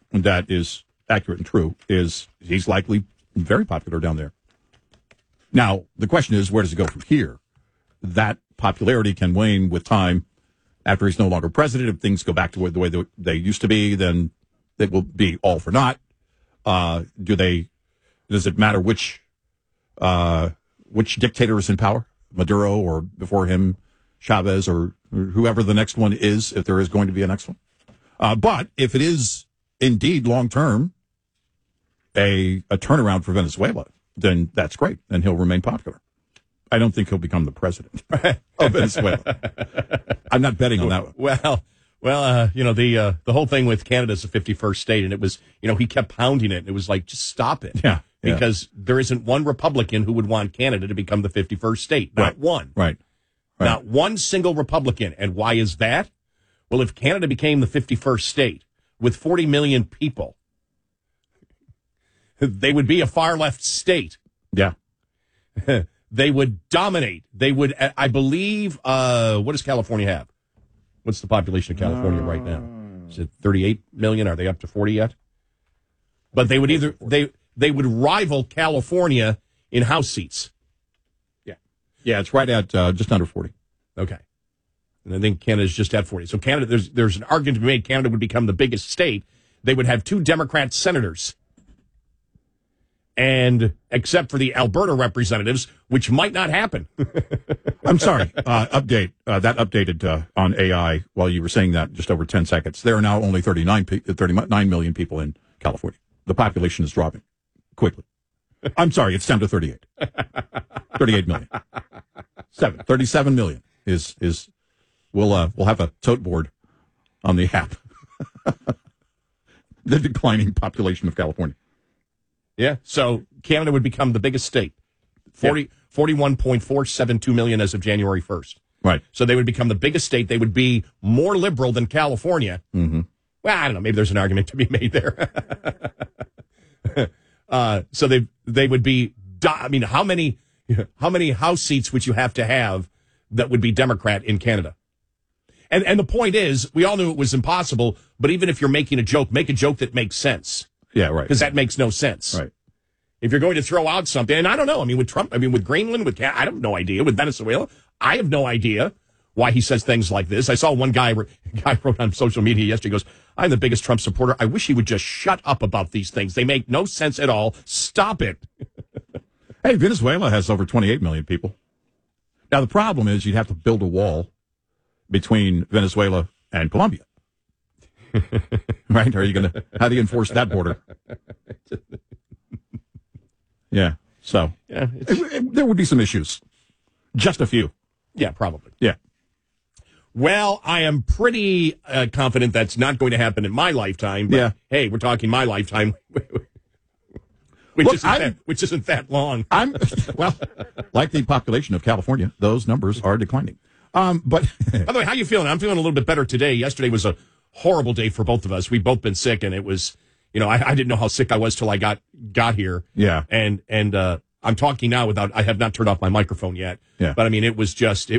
that is accurate and true is he's likely very popular down there. Now, the question is, where does it go from here? That popularity can wane with time after he's no longer president. If things go back to the way they used to be, then it will be all for naught. Does it matter which dictator is in power, Maduro or before him, Chavez or whoever the next one is, if there is going to be a next one? But if it is indeed long-term a turnaround for Venezuela, then that's great, and he'll remain popular. I don't think he'll become the president of Venezuela. I'm not betting on that one. Well, the whole thing with Canada's the 51st state, and it was, he kept pounding it, and it was like, just stop it. Yeah. Because there isn't one Republican who would want Canada to become the 51st state. Not one. Right. Not one single Republican. And why is that? Well, if Canada became the 51st state with 40 million people, they would be a far-left state. Yeah. They would dominate. They would, I believe, what does California have? What's the population of California right now? Is it 38 million? Are they up to 40 yet? But they would they would rival California in House seats. Yeah, it's right at just under 40. Okay. And I think Canada's just at 40. So Canada, there's an argument to be made Canada would become the biggest state. They would have 2 Democrat senators. And except for the Alberta representatives, which might not happen. I'm sorry. Update. That updated on AI while you were saying that just over 10 seconds. There are now only 39 million people in California. The population is dropping quickly. I'm sorry. It's down to 38. 38 million. 37 million is we'll have a tote board on the app. The declining population of California. Yeah, so Canada would become the biggest state, 41.472 million as of January 1st. Right. So they would become the biggest state. They would be more liberal than California. Mm-hmm. Well, I don't know. Maybe there's an argument to be made there. So they would be. I mean, how many House seats would you have to have that would be Democrat in Canada? And the point is, we all knew it was impossible. But even if you're making a joke, make a joke that makes sense. Yeah, right. Because that makes no sense. Right. If you're going to throw out something, and I don't know, I mean, with Trump, I mean, with Greenland, I have no idea. With Venezuela, I have no idea why he says things like this. I saw one guy wrote on social media yesterday, he goes, I'm the biggest Trump supporter. I wish he would just shut up about these things. They make no sense at all. Stop it. Hey, Venezuela has over 28 million people. Now, the problem is you'd have to build a wall between Venezuela and Colombia. Right? How do you enforce that border? Yeah. So there would be some issues. Just a few. Yeah, probably. Yeah. Well, I am pretty confident that's not going to happen in my lifetime. But hey, we're talking my lifetime, which isn't that long. Well, like the population of California, those numbers are declining. But by the way, how you feeling? I'm feeling a little bit better today. Yesterday was a horrible day for both of us. We've both been sick, and it was, I didn't know how sick I was till I got here. Yeah. And I'm talking now I have not turned off my microphone yet. Yeah. But I mean, it was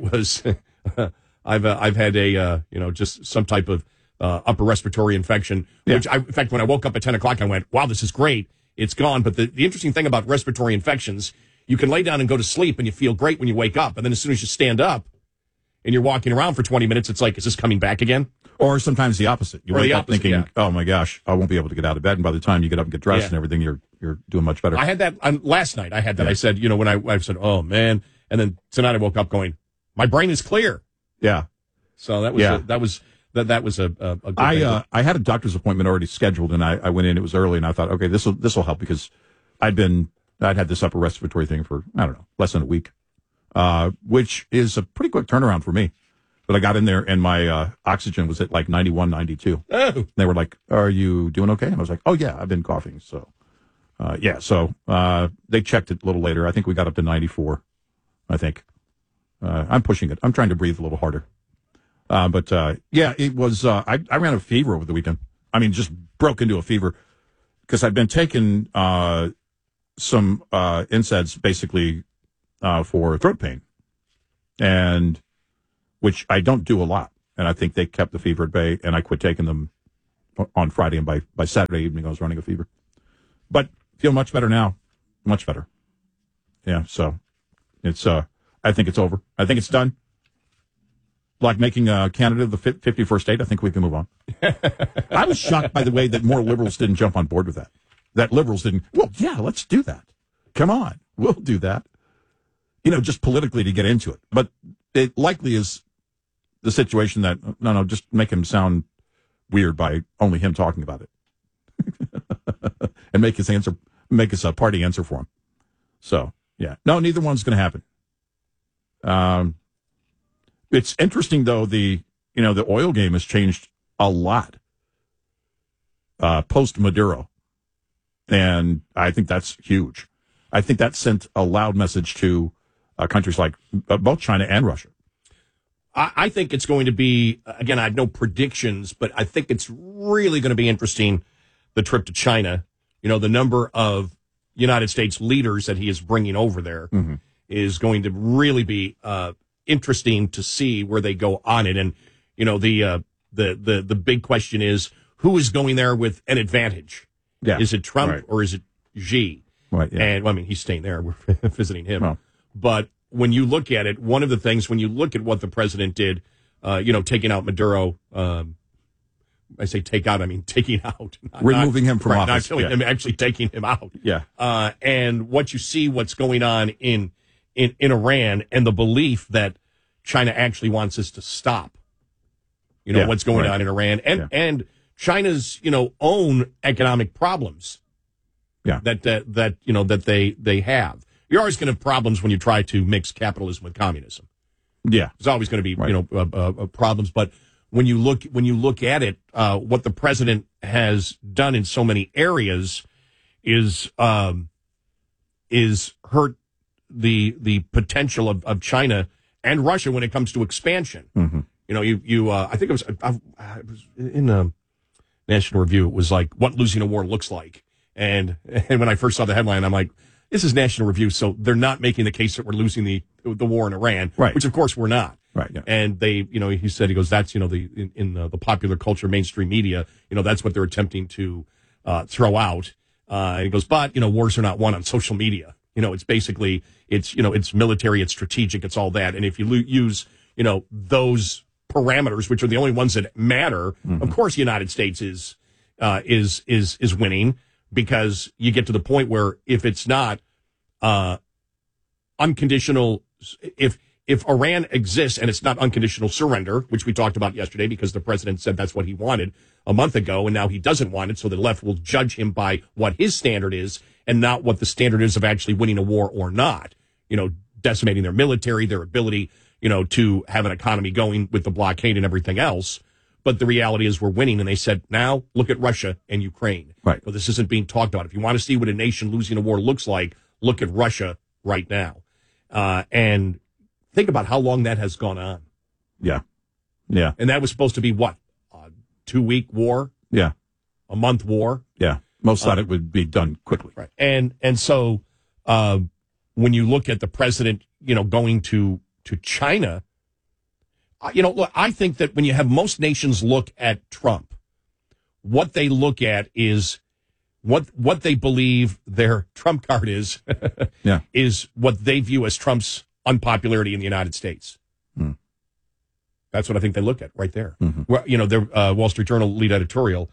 I've had just some type of upper respiratory infection, which in fact, when I woke up at 10 o'clock, I went, wow, this is great. It's gone. But the interesting thing about respiratory infections, you can lay down and go to sleep and you feel great when you wake up. And then as soon as you stand up and you're walking around for 20 minutes, it's like, is this coming back again? Or sometimes the opposite. You wake up thinking, oh my gosh, I won't be able to get out of bed. And by the time you get up and get dressed and everything, you're doing much better. I had that last night. I had that. Yeah. I said, when I said, oh man. And then tonight I woke up going, my brain is clear. Yeah. So that was a good thing. I had a doctor's appointment already scheduled and I went in, it was early and I thought, okay, this will help because I'd had this upper respiratory thing for, I don't know, less than a week, which is a pretty quick turnaround for me. But I got in there and my oxygen was at like 91, 92. Oh. They were like, are you doing okay? And I was like, oh, yeah, I've been coughing. So, So they checked it a little later. I think we got up to 94, I think. I'm pushing it. I'm trying to breathe a little harder. It was, I ran a fever over the weekend. I mean, just broke into a fever because I've been taking some NSAIDs basically for throat pain. And which I don't do a lot. And I think they kept the fever at bay, and I quit taking them on Friday, and by Saturday evening I was running a fever. But feel much better now. Much better. Yeah, so it's I think it's over. I think it's done. Like making Canada the 51st state, I think we can move on. I was shocked, by the way, that more liberals didn't jump on board with that. That liberals didn't, well, yeah, let's do that. Come on, we'll do that. Just politically to get into it. But it likely is the situation that, no, just make him sound weird by only him talking about it. And make his party answer for him. So, yeah. No, neither one's going to happen. It's interesting, though, the oil game has changed a lot post-Maduro. And I think that's huge. I think that sent a loud message to countries like both China and Russia. I think it's going to be, again, I have no predictions, but I think it's really going to be interesting, the trip to China. The number of United States leaders that he is bringing over there is going to really be interesting to see where they go on it. And, the big question is, who is going there with an advantage? Yeah. Is it Trump or is it Xi? Right, yeah. And, he's staying there. We're visiting him. Oh. But when you look at it, one of the things, when you look at what the president did, taking out Maduro, I say take out, I mean taking out. Removing him from office. Not killing him, actually taking him out. Yeah. And what you see, what's going on in Iran, and the belief that China actually wants us to stop, what's going on in Iran, and China's, own economic problems. Yeah. That they have. You're always going to have problems when you try to mix capitalism with communism. Yeah. There's always going to be, problems. But when you look at it, what the president has done in so many areas is hurt the potential of China and Russia when it comes to expansion. Mm-hmm. I think it was in National Review. It was like what losing a war looks like. And when I first saw the headline, I'm like, this is National Review, so they're not making the case that we're losing the war in Iran, right? Which of course we're not, right? Yeah. And they, he said, he goes, that's in the popular culture, mainstream media, that's what they're attempting to throw out. And he goes, but wars are not won on social media. It's basically it's military, it's strategic, it's all that. And if you use those parameters, which are the only ones that matter, of course, the United States is winning. Because you get to the point where if it's not unconditional, if Iran exists and it's not unconditional surrender, which we talked about yesterday because the president said that's what he wanted a month ago, and now he doesn't want it, so the left will judge him by what his standard is and not what the standard is of actually winning a war or not, decimating their military, their ability, to have an economy going with the blockade and everything else. But the reality is we're winning. And they said, now look at Russia and Ukraine. Right. Well, this isn't being talked about. If you want to see what a nation losing a war looks like, look at Russia right now. And think about how long that has gone on. Yeah. Yeah. And that was supposed to be what? A 2-week war? Yeah. A month war? Yeah. Most thought it would be done quickly. Right. And so when you look at the president, going to China, look, I think that when you have most nations look at Trump, what they look at is what they believe their Trump card is, is what they view as Trump's unpopularity in the United States. Mm. That's what I think they look at right there. Mm-hmm. Well, the Wall Street Journal lead editorial,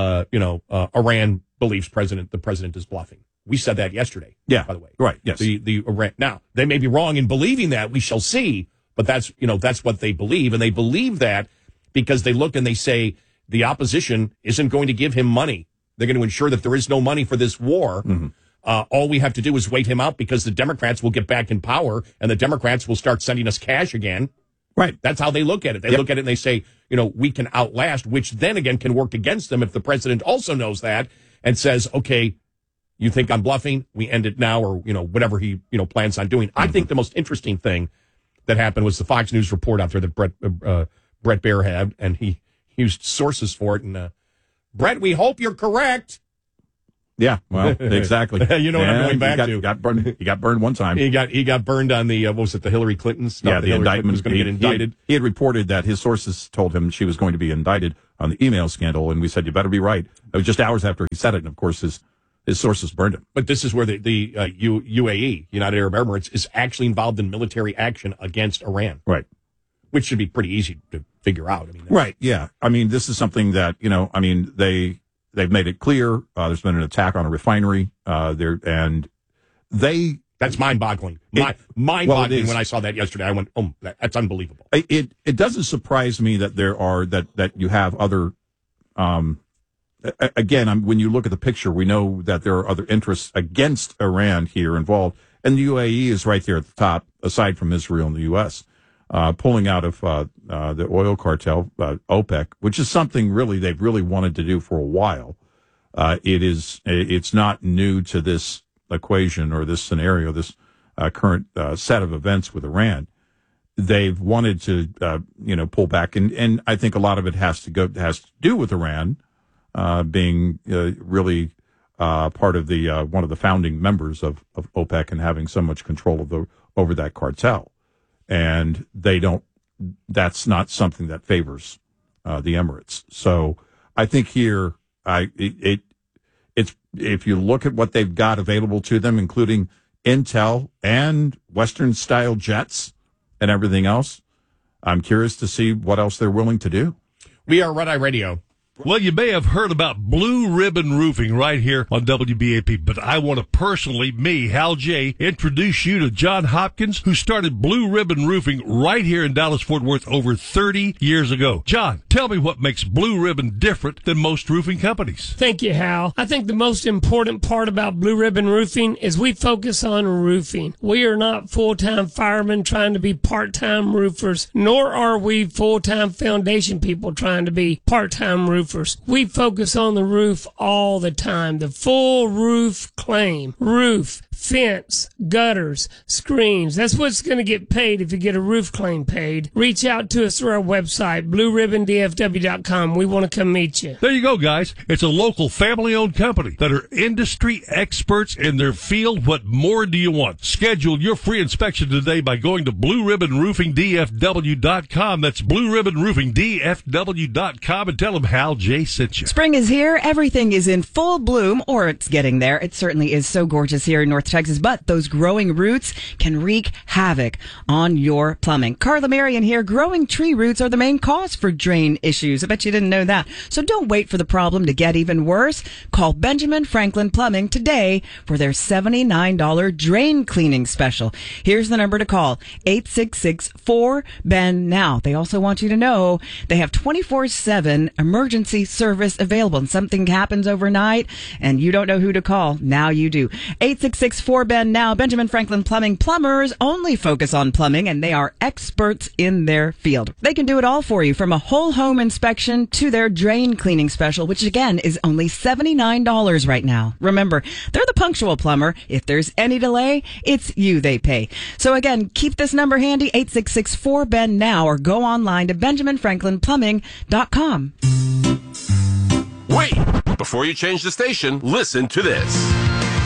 Iran believes the president is bluffing. We said that yesterday. Yeah. By the way. Right. Yes. The Iran. Now, they may be wrong in believing that. We shall see. But that's what they believe. And they believe that because they look and they say the opposition isn't going to give him money. They're going to ensure that there is no money for this war. Mm-hmm. All we have to do is wait him out because the Democrats will get back in power and the Democrats will start sending us cash again. Right. That's how they look at it. They look at it and they say, we can outlast, which then again can work against them if the president also knows that and says, okay, you think I'm bluffing? We end it now, or, whatever he, plans on doing. Mm-hmm. I think the most interesting thing that happened was the Fox News report out there that Brett Baer had, and he used sources for it. And Brett, we hope you're correct. Yeah, well, exactly. You know what I'm going back to. He got burned one time. He got burned on the, what was it, the Hillary Clinton stuff? Yeah, the indictment. Was going to get indicted. He had reported that his sources told him she was going to be indicted on the email scandal, and we said, you better be right. It was just hours after he said it, and of course his sources burned him. But this is where the UAE, United Arab Emirates, is actually involved in military action against Iran. Right. Which should be pretty easy to figure out. I mean, right, yeah. I mean, this is something that, they've made it clear. There's been an attack on a refinery that's mind-boggling. Mind-boggling. When I saw that yesterday, I went, "Oh, that's unbelievable." It doesn't surprise me that there are that you have other. Again, when you look at the picture, we know that there are other interests against Iran here involved, and the UAE is right there at the top, aside from Israel and the U.S. Pulling out of the oil cartel, OPEC, which is something really they've really wanted to do for a while. It's not new to this equation or this scenario, this current set of events with Iran. They've wanted to pull back, and I think a lot of it has to do with Iran being really part of the one of the founding members of OPEC and having so much control over that cartel. And that's not something that favors the Emirates. So I think here, it's if you look at what they've got available to them, including intel and Western-style jets and everything else, I'm curious to see what else they're willing to do. We are Red Eye Radio. Well, you may have heard about Blue Ribbon Roofing right here on WBAP, but I want to personally, Hal J., introduce you to John Hopkins, who started Blue Ribbon Roofing right here in Dallas-Fort Worth over 30 years ago. John, tell me what makes Blue Ribbon different than most roofing companies. Thank you, Hal. I think the most important part about Blue Ribbon Roofing is we focus on roofing. We are not full-time firemen trying to be part-time roofers, nor are we full-time foundation people trying to be part-time roofers. We focus on the roof all the time. The full roof claim. Roof, fence, gutters, screens. That's what's going to get paid if you get a roof claim paid. Reach out to us through our website, blueribbondfw.com. We want to come meet you. There you go, guys. It's a local family-owned company that are industry experts in their field. What more do you want? Schedule your free inspection today by going to blueribbonroofingdfw.com. That's blueribbonroofingdfw.com, and tell them Hal J. sent you. Spring is here. Everything is in full bloom, or it's getting there. It certainly is so gorgeous here in North Texas, but those growing roots can wreak havoc on your plumbing. Carla Marion here. Growing tree roots are the main cause for drain issues. I bet you didn't know that. So don't wait for the problem to get even worse. Call Benjamin Franklin Plumbing today for their $79 drain cleaning special. Here's the number to call, 866-4BEN-NOW. They also want you to know they have 24/7 emergency service available. And something happens overnight and you don't know who to call. Now you do. 866-4BEN-NOW. Benjamin Franklin Plumbing. Plumbers only focus on plumbing, and they are experts in their field. They can do it all for you, from a whole home inspection to their drain cleaning special, which again is only $79 right now. Remember, they're the punctual plumber. If there's any delay, it's you they pay. So again, keep this number handy, 866-4BEN-NOW, or go online to BenjaminFranklinPlumbing.com. Wait! Before you change the station, listen to this.